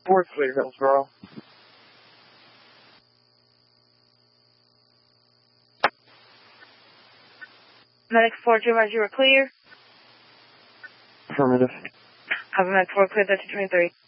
We're clear, Hillsborough. Medic 4, you were clear. Affirmative. Have a Medic 4 clear, 1323.